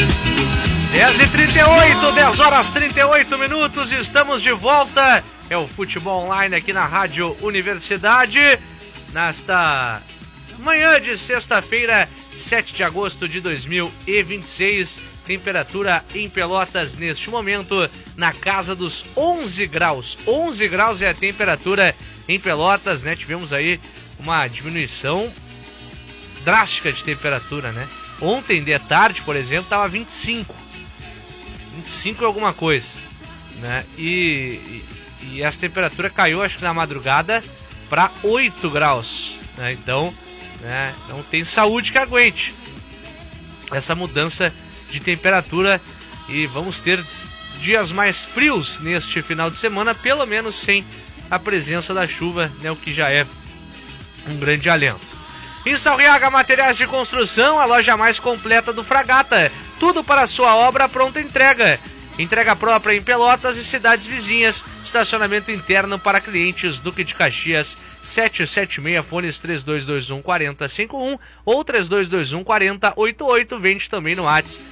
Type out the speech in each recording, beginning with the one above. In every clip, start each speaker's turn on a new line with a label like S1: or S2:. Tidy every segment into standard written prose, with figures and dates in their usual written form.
S1: 10h38, 10 horas 38 minutos, estamos de volta. É o Futebol Online aqui na Rádio Universidade, nesta manhã de sexta-feira, 7 de agosto de 2026. Temperatura em Pelotas neste momento na casa dos 11 graus. 11 graus é a temperatura em Pelotas, né? Tivemos aí uma diminuição drástica de temperatura, né? Ontem de tarde, por exemplo, estava 25 e alguma coisa, né? E essa temperatura caiu, acho que na madrugada, para 8 graus, né? Então, né, não tem saúde que aguente essa mudança de temperatura, e vamos ter dias mais frios neste final de semana, pelo menos sem a presença da chuva, né? O que já é um grande alento. Em Salriaga, materiais de construção, a loja mais completa do Fragata. Tudo para a sua obra, pronta entrega. Entrega própria em Pelotas e cidades vizinhas. Estacionamento interno para clientes Duque de Caxias, 776, fones 3221-4051 ou 3221-4088. Vende também no WhatsApp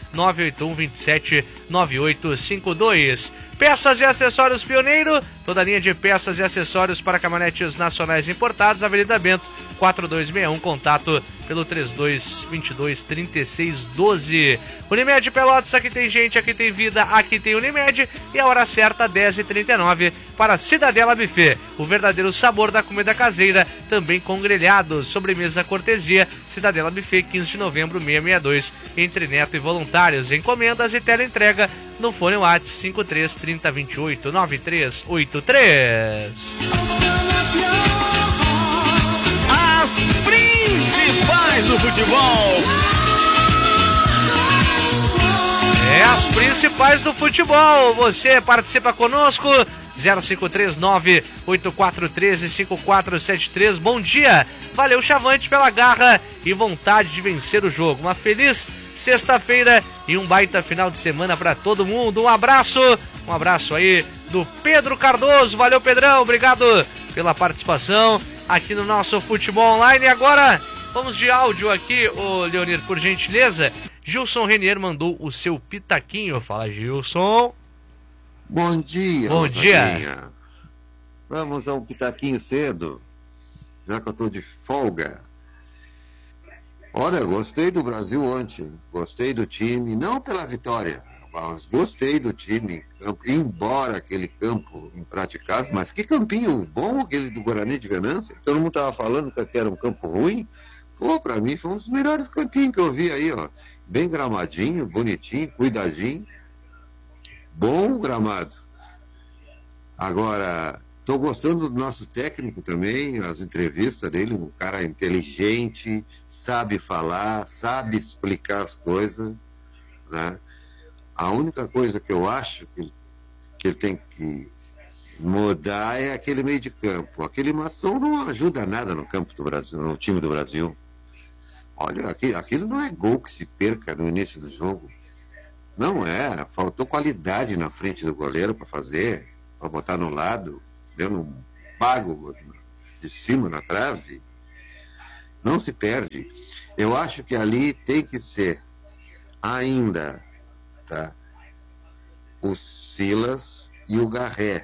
S1: 981-27-9852. Peças e acessórios Pioneiro, toda linha de peças e acessórios para caminhonetes nacionais importados, Avenida Bento, 4261, contato pelo 3222-3612. Unimed Pelotas, aqui tem gente, aqui tem vida, aqui tem Unimed, e a hora certa, 10h39, para Cidadela Buffet, o verdadeiro sabor da comida caseira, também com grelhados, sobremesa cortesia, Cidadela Buffet, 15 de novembro, 662, entre Neto e voluntários, encomendas e teleentrega no fone WhatsApp 53 30 28 9383.
S2: As principais do futebol.
S1: As principais do futebol. Você participa conosco, 0539-8413-5473. Bom dia, valeu Chavante pela garra e vontade de vencer o jogo. Uma feliz sexta-feira e um baita final de semana para todo mundo. Um abraço aí do Pedro Cardoso. Valeu, Pedrão, obrigado pela participação aqui no nosso Futebol Online. E agora vamos de áudio aqui, ô Leonir, por gentileza. Gilson Renier mandou o seu pitaquinho. Fala, Gilson.
S3: Bom dia.
S1: Bom dia.
S3: Vamos a um pitaquinho cedo, já que eu tô de folga. Olha, gostei do Brasil ontem, gostei do time, não pela vitória, mas gostei do time, embora aquele campo impraticável, mas que campinho bom aquele do Guarani de Venâncio. Todo mundo tava falando que era um campo ruim. Pô, pra mim foi um dos melhores campinhos que eu vi aí, ó. Bem gramadinho, bonitinho, cuidadinho. Bom gramado. Agora, tô gostando do nosso técnico também, as entrevistas dele, um cara inteligente, sabe falar, sabe explicar as coisas, né? A única coisa que eu acho que ele tem que mudar é aquele meio de campo. Aquele maçom não ajuda nada no campo do Brasil, no time do Brasil. Olha, aquilo não é gol que se perca no início do jogo. Não é, faltou qualidade na frente do goleiro para fazer, para botar no lado, dando um pago de cima na trave. Não se perde. Eu acho que ali tem que ser ainda, tá, o Silas e o Garré,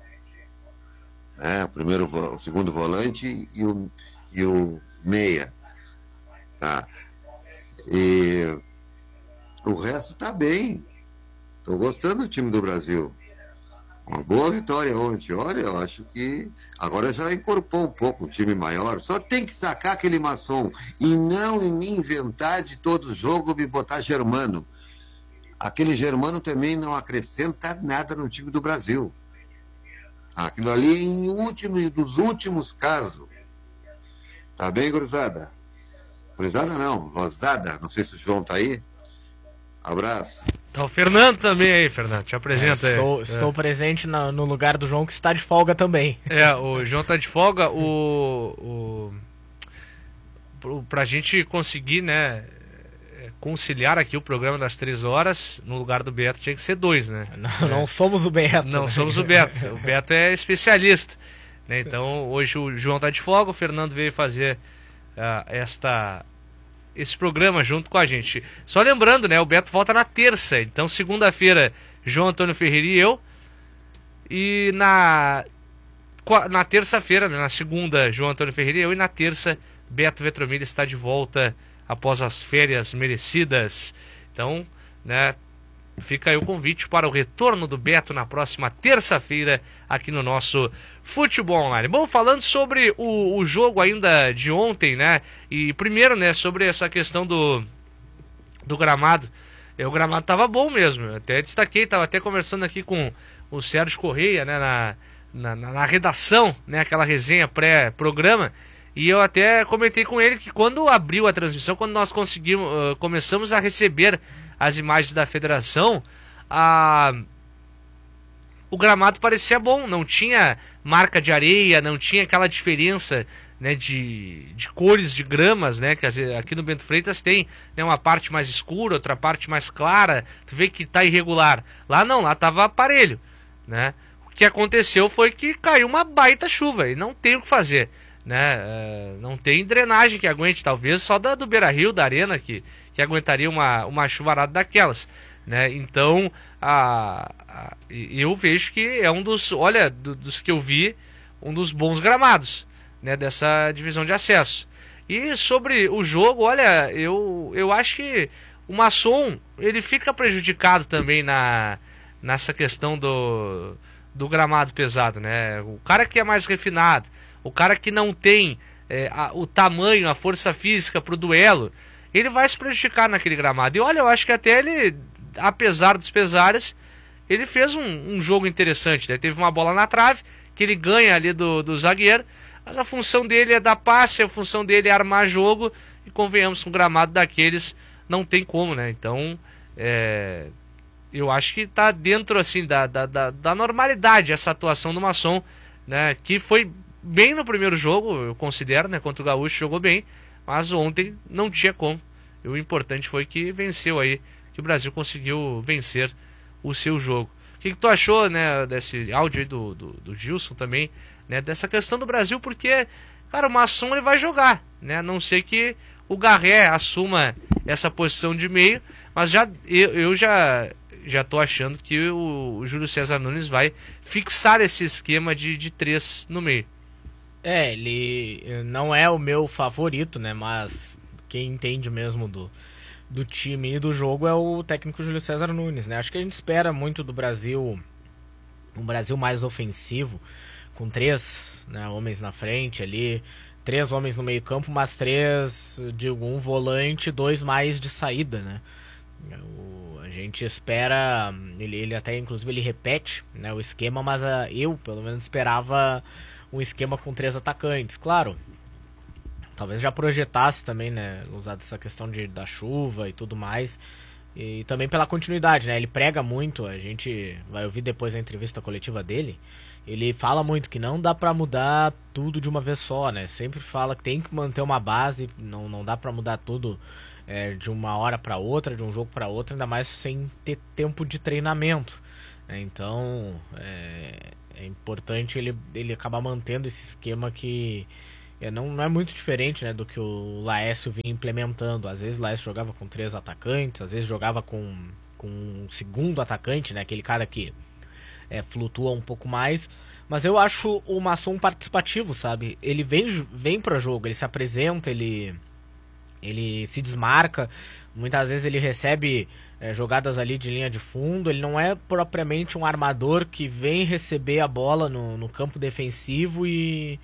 S3: né? O segundo volante e o meia, tá? E o resto tá bem. Tô gostando do time do Brasil. Uma boa vitória ontem. Olha, eu acho que agora já incorporou um pouco o time maior. Só tem que sacar aquele maçom e não me inventar de todo jogo me botar Germano. Aquele Germano também não acrescenta nada no time do Brasil. Aquilo ali dos últimos casos. Tá bem, gurizada? Gurizada não, Rosada. Não sei se o João tá aí. Abraço.
S1: Tá o Fernando também aí, Fernando. Te apresenta aí.
S4: Estou presente no lugar do João, que está de folga também.
S1: O João tá de folga. Pra gente conseguir, né, conciliar aqui o programa das 3 horas, no lugar do Beto tinha que ser 2, né?
S4: Não somos o Beto.
S1: Não somos o Beto. O Beto é especialista, né? Então, hoje o João tá de folga, o Fernando veio fazer esse programa junto com a gente. Só lembrando, né, o Beto volta na terça, então segunda-feira João Antônio Ferreira e eu, e na terça-feira, né, na segunda João Antônio Ferreira e eu, e na terça Beto Vetromilha está de volta após as férias merecidas. Então, né, fica aí o convite para o retorno do Beto na próxima terça-feira aqui no nosso Futebol Online. Bom, falando sobre o jogo ainda de ontem, né? E primeiro, né, sobre essa questão do gramado. O gramado tava bom mesmo. Eu até destaquei, tava até conversando aqui com o Sérgio Correia, né, na redação, né, aquela resenha pré-programa. E eu até comentei com ele que quando abriu a transmissão, quando nós começamos a receber as imagens da federação, o gramado parecia bom, não tinha marca de areia, não tinha aquela diferença, né, de cores de gramas, né, que aqui no Bento Freitas tem, né, uma parte mais escura, outra parte mais clara, tu vê que tá irregular. Lá não, lá tava parelho, né? O que aconteceu foi que caiu uma baita chuva e não tem o que fazer, né? Não tem drenagem que aguente, talvez só do Beira-Rio, da Arena, que aguentaria uma chuvarada daquelas, né? Então, eu vejo que é um dos, olha, dos que eu vi, um dos bons gramados, né, dessa divisão de acesso. E sobre o jogo, olha, eu acho que o Masson, ele fica prejudicado também nessa questão do gramado pesado, né? O cara que é mais refinado, o cara que não tem o tamanho, a força física pro duelo, ele vai se prejudicar naquele gramado. E olha, eu acho que até ele, apesar dos pesares, ele fez um jogo interessante, né? Teve uma bola na trave, que ele ganha ali do zagueiro, mas a função dele é dar passe, a função dele é armar jogo, e convenhamos, com um gramado daqueles não tem como, né? Então, eu acho que tá dentro, assim, da normalidade essa atuação do Masson, né? Que foi bem no primeiro jogo, eu considero, né? Contra o Gaúcho jogou bem, mas ontem não tinha como. E o importante foi que venceu aí, que o Brasil conseguiu vencer o seu jogo. O que tu achou, né, desse áudio aí do Gilson também, né, dessa questão do Brasil? Porque, cara, o Masson ele vai jogar, né? A não ser que o Garré assuma essa posição de meio, mas eu já tô achando que o Júlio César Nunes vai fixar esse esquema de 3 no meio.
S4: Ele não é o meu favorito, né? Mas quem entende mesmo do time e do jogo é o técnico Júlio César Nunes, né? Acho que a gente espera muito do Brasil, um Brasil mais ofensivo, com 3, né, homens na frente ali, 3 homens no meio campo, mas 3, digo, um volante, 2 mais de saída, né? A gente espera, ele até inclusive ele repete, né, o esquema, mas eu pelo menos esperava um esquema com 3 atacantes, claro. Talvez já projetasse também, né, usado essa questão da chuva e tudo mais, e também pela continuidade, né, ele prega muito, a gente vai ouvir depois a entrevista coletiva dele, ele fala muito que não dá pra mudar tudo de uma vez só, né, sempre fala que tem que manter uma base, não dá pra mudar tudo de uma hora pra outra, de um jogo pra outro, ainda mais sem ter tempo de treinamento, né? Então é importante ele acabar mantendo esse esquema que não é muito diferente, né, do que o Laércio vinha implementando. Às vezes o Laércio jogava com 3 atacantes, às vezes jogava com um segundo atacante, né, aquele cara que flutua um pouco mais. Mas eu acho o Masson participativo, sabe? Ele vem para jogo, ele se apresenta, ele se desmarca, muitas vezes ele recebe jogadas ali de linha de fundo, ele não é propriamente um armador que vem receber a bola no campo defensivo e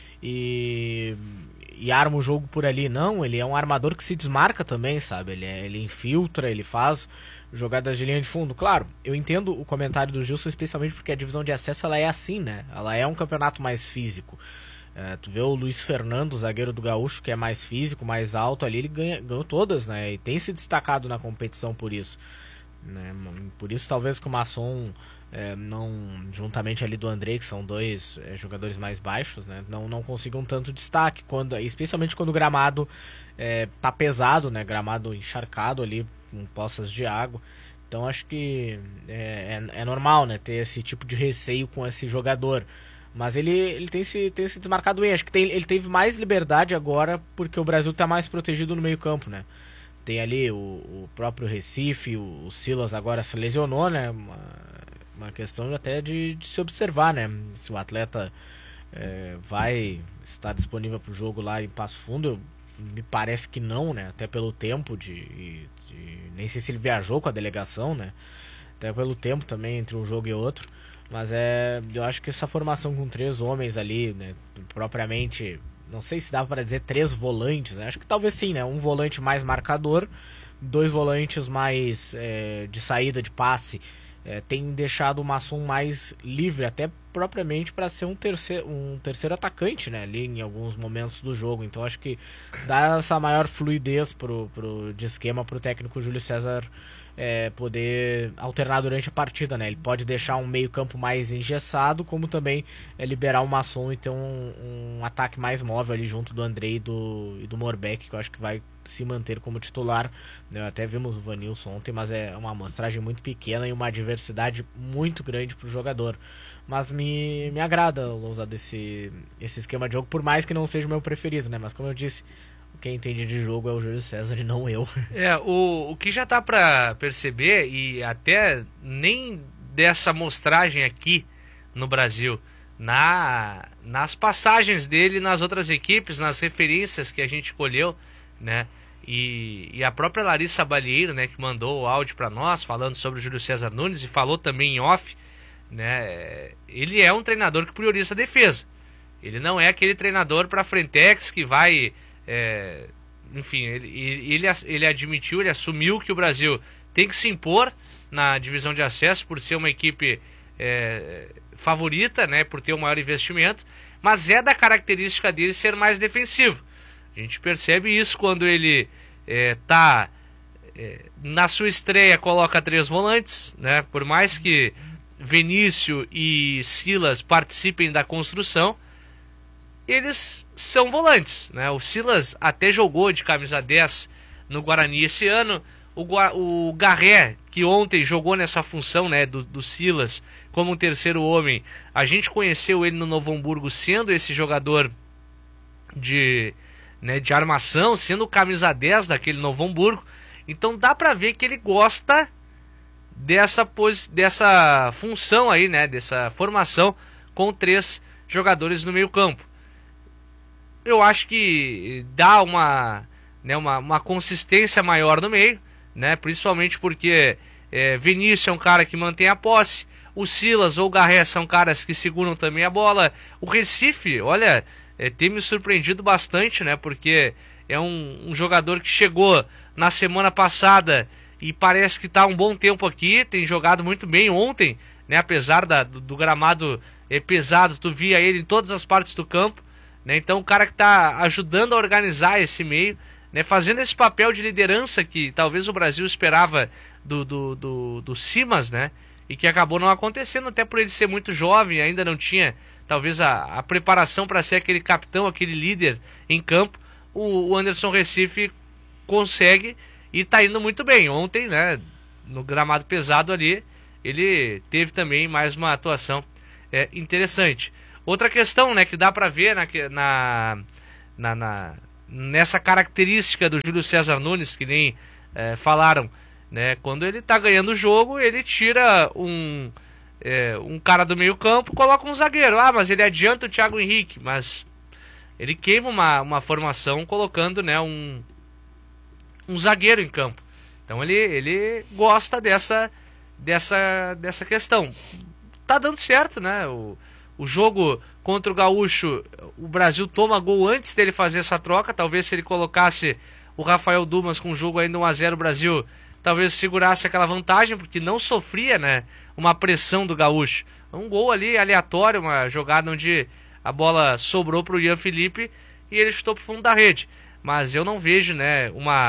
S4: arma o jogo por ali, não, ele é um armador que se desmarca também, sabe, ele infiltra, ele faz jogadas de linha de fundo. Claro, eu entendo o comentário do Gilson, especialmente porque a divisão de acesso ela é assim, né, ela é um campeonato mais físico. Tu vê o Luiz Fernando, zagueiro do Gaúcho, que é mais físico, mais alto ali, ele ganhou todas, né? E tem se destacado na competição por isso, né? Por isso talvez que o Masson, não, juntamente ali do André, que são 2 jogadores mais baixos, né? Não consigam tanto destaque, especialmente quando o gramado tá pesado, né? Gramado encharcado ali, com poças de água. Então acho que é normal, né? Ter esse tipo de receio com esse jogador. Mas ele tem se desmarcado bem. Acho que ele teve mais liberdade agora porque o Brasil está mais protegido no meio campo, né? Tem ali o próprio Recife, o Silas agora se lesionou, né? Uma questão até de se observar, né? Se o atleta vai estar disponível para o jogo lá em Passo Fundo, me parece que não, né? Até pelo tempo nem sei se ele viajou com a delegação, né? Até pelo tempo também entre um jogo e outro. Mas eu acho que essa formação com 3 homens ali, né? Propriamente, não sei se dá para dizer 3 volantes, né? Acho que talvez sim, né? Um volante mais marcador, 2 volantes mais de saída de passe, tem deixado o Masson mais livre, até propriamente para ser um terceiro atacante, né, ali em alguns momentos do jogo. Então acho que dá essa maior fluidez de esquema para o técnico Júlio César poder alternar durante a partida, né? Ele pode deixar um meio campo mais engessado, como também liberar o Masson e ter um ataque mais móvel ali junto do Andrei e do Morbeck, que eu acho que vai se manter como titular, né? Até vimos o Vanilson ontem, mas é uma amostragem muito pequena e uma diversidade muito grande para o jogador. Mas me agrada usar esse esquema de jogo, por mais que não seja o meu preferido, né? Mas como eu disse, quem entende de jogo é o Júlio César e não eu.
S1: O que já dá para perceber, e até nem dessa amostragem aqui no Brasil, nas passagens dele nas outras equipes, nas referências que a gente colheu, né? E a própria Larissa Balieiro, né, que mandou o áudio para nós falando sobre o Júlio César Nunes e falou também em off, né? Ele é um treinador que prioriza a defesa. Ele não é aquele treinador para frentex que vai enfim, ele admitiu, ele assumiu que o Brasil tem que se impor na divisão de acesso por ser uma equipe favorita, né, por ter um maior investimento, mas é da característica dele ser mais defensivo. A gente percebe isso quando ele na sua estreia coloca 3 volantes, né, por mais que Vinícius e Silas participem da construção, eles são volantes, né? O Silas até jogou de camisa 10 no Guarani esse ano. O Garré, que ontem jogou nessa função, né, do Silas como um terceiro homem, a gente conheceu ele no Novo Hamburgo sendo esse jogador de armação, sendo o camisa 10 daquele Novo Hamburgo. Então dá pra ver que ele gosta dessa função aí, né, dessa formação com 3 jogadores no meio campo. Eu acho que dá uma consistência maior no meio, né? Principalmente porque Vinícius é um cara que mantém a posse, o Silas ou o Garré são caras que seguram também a bola. O Recife, olha, tem me surpreendido bastante, né? Porque é um jogador que chegou na semana passada e parece que está um bom tempo aqui, tem jogado muito bem ontem, né? Apesar do gramado pesado, tu via ele em todas as partes do campo. Né? Então o cara que está ajudando a organizar esse meio, né? Fazendo esse papel de liderança que talvez o Brasil esperava do Simas, né? E que acabou não acontecendo, até por ele ser muito jovem, ainda não tinha talvez a preparação para ser aquele capitão, aquele líder em campo. O Anderson Recife consegue e está indo muito bem. Ontem, né, no gramado pesado ali, ele teve também mais uma atuação interessante. Outra questão, né, que dá para ver nessa característica do Júlio César Nunes, que nem falaram, né, quando ele tá ganhando o jogo, ele tira um cara do meio campo, coloca um zagueiro. Mas ele adianta o Thiago Henrique, mas ele queima uma formação colocando, né, um zagueiro em campo. Então ele gosta dessa questão. Tá dando certo, né? O jogo contra o Gaúcho, o Brasil toma gol antes dele fazer essa troca. Talvez se ele colocasse o Rafael Dumas com o jogo ainda 1-0, o Brasil talvez segurasse aquela vantagem, porque não sofria, né, uma pressão do Gaúcho. Um gol ali aleatório, uma jogada onde a bola sobrou para o Ian Felipe e ele chutou para o fundo da rede. Mas eu não vejo, né,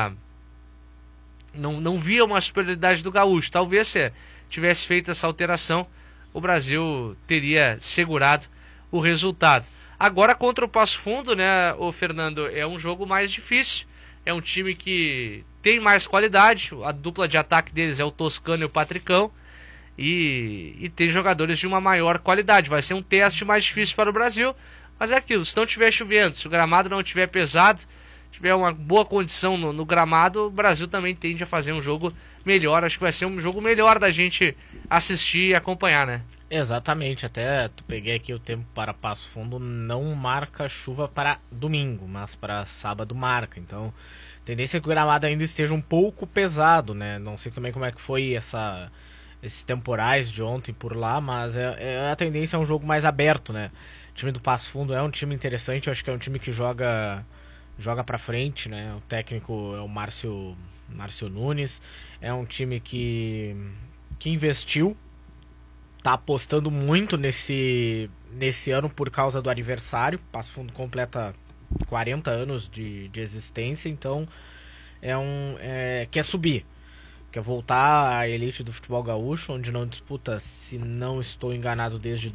S1: não via uma superioridade do Gaúcho. Talvez se tivesse feito essa alteração, o Brasil teria segurado o resultado. Agora contra o Passo Fundo, né, o Fernando, é um jogo mais difícil. É um time que tem mais qualidade. A dupla de ataque deles é o Toscano e o Patricão. e ter jogadores de uma maior qualidade. Vai ser um teste mais difícil para o Brasil, mas é aquilo, se não tiver chovendo, se o gramado não tiver pesado, tiver uma boa condição no gramado, o Brasil também tende a fazer um jogo melhor. Acho que vai ser um jogo melhor da gente assistir e acompanhar, né?
S4: Exatamente, até tu peguei aqui o tempo para Passo Fundo, não marca chuva para domingo, mas para sábado marca, então a tendência é que o gramado ainda esteja um pouco pesado, né? Não sei também como é que foi esses temporais de ontem por lá, mas a tendência é um jogo mais aberto, né? O time do Passo Fundo é um time interessante, eu acho que é um time que joga pra frente, né? O técnico é o Márcio Nunes, é um time que investiu, tá apostando muito nesse ano por causa do aniversário. Passo Fundo completa 40 anos de existência, então quer subir, quer voltar à elite do futebol gaúcho, onde não disputa, se não estou enganado, desde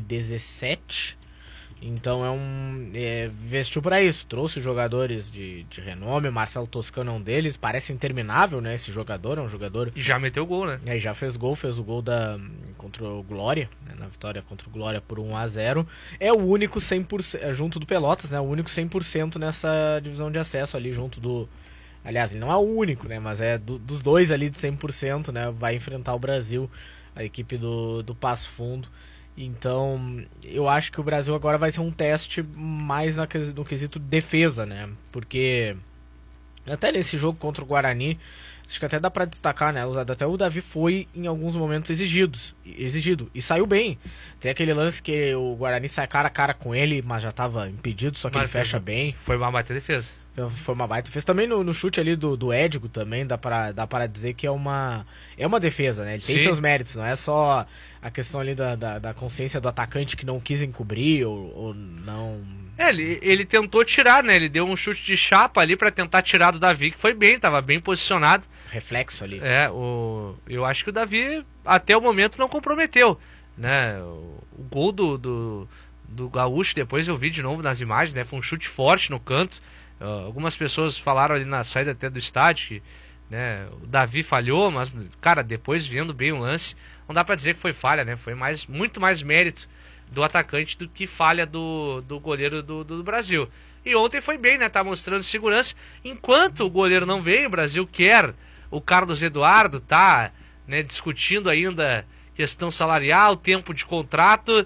S4: 2017. Então investiu para isso, trouxe jogadores de renome. Marcelo Toscano é um deles, parece interminável, né? Esse jogador é um jogador.
S1: E já meteu gol, né?
S4: Já fez o gol contra o Glória, né? Na vitória contra o Glória por 1-0. É o único 100%, junto do Pelotas, né? O único 100% nessa divisão de acesso ali, junto do. Aliás, ele não é o único, né? Mas é dos dois ali de 100%, né? Vai enfrentar o Brasil, a equipe do Passo Fundo. Então, eu acho que o Brasil agora vai ser um teste mais no quesito defesa, né? Porque até nesse jogo contra o Guarani, acho que até dá pra destacar, né? Até o Davi foi em alguns momentos exigido e saiu bem. Tem aquele lance que o Guarani sai cara a cara com ele, mas já tava impedido, só que ele fecha bem.
S1: Foi uma baita defesa.
S4: Foi uma baita. Fez também no chute ali do Édigo também, dá pra dizer que é uma defesa, né? Ele tem seus méritos, não é só a questão ali da consciência do atacante que não quis encobrir ou não.
S1: Ele tentou tirar, né? Ele deu um chute de chapa ali pra tentar tirar do Davi, que foi bem, tava bem posicionado.
S4: Reflexo ali.
S1: Eu acho que o Davi até o momento não comprometeu, né? O gol do Gaúcho, depois eu vi de novo nas imagens, né? Foi um chute forte no canto. Algumas pessoas falaram ali na saída até do estádio que, né, o Davi falhou, mas, cara, depois vendo bem o lance, não dá pra dizer que foi falha, né? Foi muito mais mérito do atacante do que falha do goleiro do Brasil. E ontem foi bem, né? Tá mostrando segurança. Enquanto o goleiro não veio, o Brasil quer o Carlos Eduardo, tá, né, discutindo ainda questão salarial, tempo de contrato.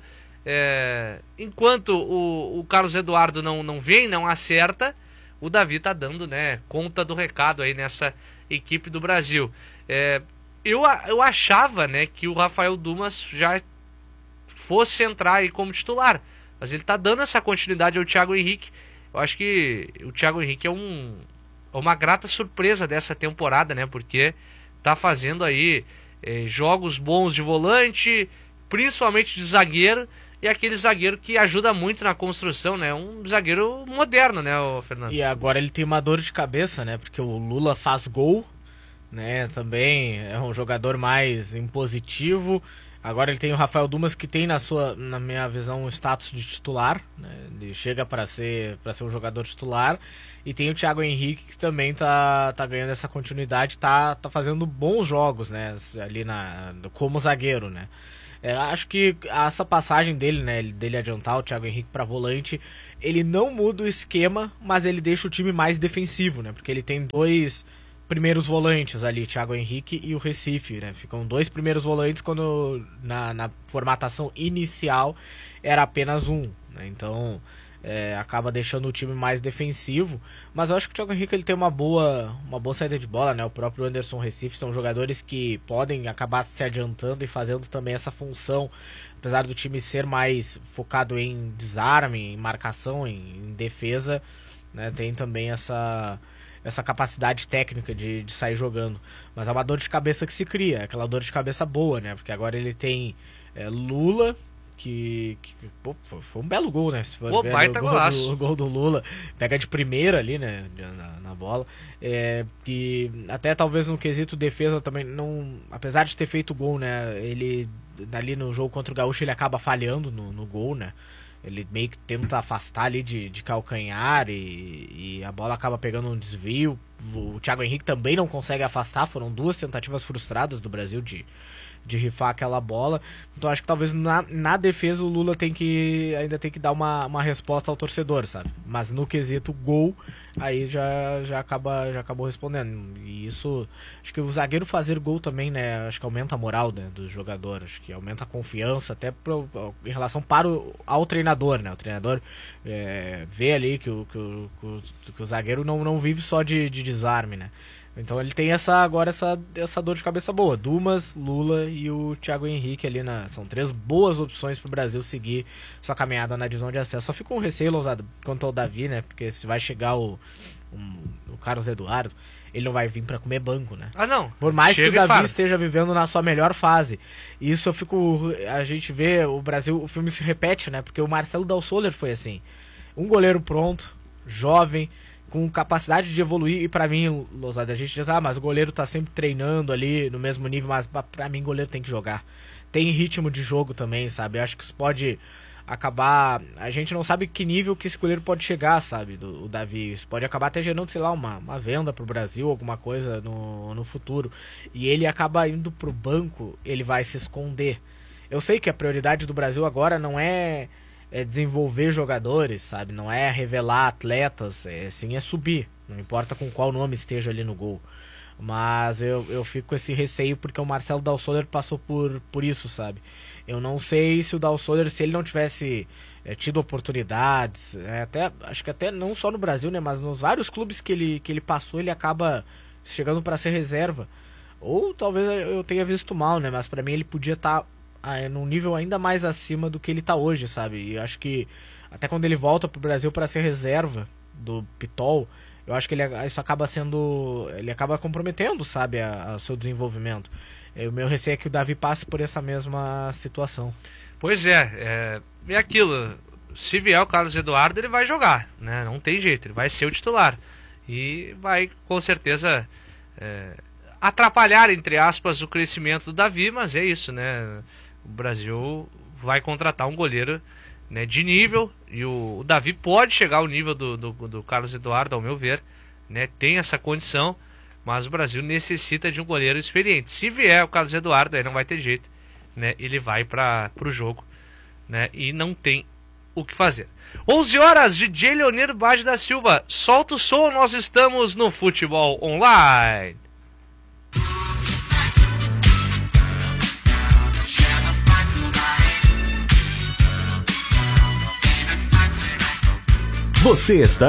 S1: Enquanto o Carlos Eduardo não vem, não acerta, o Davi tá dando, né, conta do recado aí nessa equipe do Brasil. Eu achava, né, que o Rafael Dumas já fosse entrar aí como titular, mas ele tá dando essa continuidade ao Thiago Henrique. Eu acho que o Thiago Henrique é uma grata surpresa dessa temporada, né, porque tá fazendo aí jogos bons de volante, principalmente de zagueiro, e aquele zagueiro que ajuda muito na construção, né? Um zagueiro moderno, né, Fernando?
S4: E agora ele tem uma dor de cabeça, né? Porque o Lula faz gol, né? Também é um jogador mais impositivo. Agora ele tem o Rafael Dumas, que tem na minha visão, um status de titular, né? Ele chega para ser um jogador titular. E tem o Thiago Henrique, que também tá ganhando essa continuidade, tá fazendo bons jogos, né? Ali como zagueiro, né? Acho que essa passagem dele, né, dele adiantar o Thiago Henrique para volante, ele não muda o esquema, mas ele deixa o time mais defensivo, né? Porque ele tem dois primeiros volantes ali, Thiago Henrique e o Recife, né? Ficam dois primeiros volantes quando na formatação inicial era apenas um, né? Então acaba deixando o time mais defensivo, mas eu acho que o Thiago Henrique ele tem uma boa saída de bola, né? O próprio Anderson Recife são jogadores que podem acabar se adiantando e fazendo também essa função, apesar do time ser mais focado em desarme, em marcação, em defesa, né? Tem também essa capacidade técnica de sair jogando, mas é uma dor de cabeça que se cria, aquela dor de cabeça boa, né? Porque agora ele tem Lula, que foi um belo gol, né? Se for ver,
S1: baita golaço.
S4: O gol do Lula, pega de primeira ali, né? Na bola. Que até talvez no quesito defesa também, não, apesar de ter feito gol, né? Ele ali no jogo contra o Gaúcho ele acaba falhando no gol, né? Ele meio que tenta afastar ali de calcanhar e a bola acaba pegando um desvio, o Thiago Henrique também não consegue afastar, foram 2 tentativas frustradas do Brasil de rifar aquela bola. Então acho que talvez na defesa o Lula ainda tem que dar uma resposta ao torcedor, sabe? Mas no quesito gol, aí já acabou respondendo. E isso, acho que o zagueiro fazer gol também, né? Acho que aumenta a moral, né, do jogador, acho que aumenta a confiança até em relação ao treinador, né? O treinador vê ali que o zagueiro não vive só de desarme, né? Então ele tem essa dor de cabeça boa. Dumas, Lula e o Thiago Henrique ali são 3 boas opções pro Brasil seguir sua caminhada na divisão de acesso. Só fica um receio, Lousada, quanto ao Davi, né? Porque se vai chegar o Carlos Eduardo, ele não vai vir pra comer banco, né?
S1: Ah, não.
S4: Por mais que o Davi
S1: faz.
S4: esteja vivendo na sua melhor fase. Isso a gente vê o Brasil, o filme se repete, né? Porque o Marcelo Dal Soller foi assim. Um goleiro pronto, jovem, com capacidade de evoluir, e pra mim, Lousada, a gente diz, mas o goleiro tá sempre treinando ali no mesmo nível, mas pra mim o goleiro tem que jogar. Tem ritmo de jogo também, sabe? Eu acho que isso pode acabar, a gente não sabe que nível que esse goleiro pode chegar, sabe, o Davi. Isso pode acabar até gerando, sei lá, uma venda pro Brasil, alguma coisa no futuro. E ele acaba indo pro banco, ele vai se esconder. Eu sei que a prioridade do Brasil agora não é desenvolver jogadores, sabe? Não é revelar atletas, sim é subir. Não importa com qual nome esteja ali no gol. Mas eu fico com esse receio porque o Marcelo Dal Soller passou por isso, sabe? Eu não sei se o Dal Soller, se ele não tivesse tido oportunidades, acho que até não só no Brasil, né? Mas nos vários clubes que ele passou, ele acaba chegando para ser reserva. Ou talvez eu tenha visto mal, né? Mas para mim ele podia estar num nível ainda mais acima do que ele tá hoje, sabe? E acho que até quando ele volta pro Brasil para ser reserva do Pitol, eu acho que isso acaba ele acaba comprometendo, sabe, o seu desenvolvimento. O meu receio é que o Davi passe por essa mesma situação.
S1: Pois é aquilo, se vier o Carlos Eduardo, ele vai jogar, né? Não tem jeito, ele vai ser o titular e vai com certeza atrapalhar, entre aspas, o crescimento do Davi, mas é isso, né? O Brasil vai contratar um goleiro, né, de nível, e o Davi pode chegar ao nível do Carlos Eduardo, ao meu ver, né? Tem essa condição, mas o Brasil necessita de um goleiro experiente. Se vier o Carlos Eduardo, aí não vai ter jeito, né? Ele vai pro jogo, né? E não tem o que fazer. 11 horas, DJ Leonir Bade da Silva, solta o som, nós estamos no Futebol Online.
S5: Você está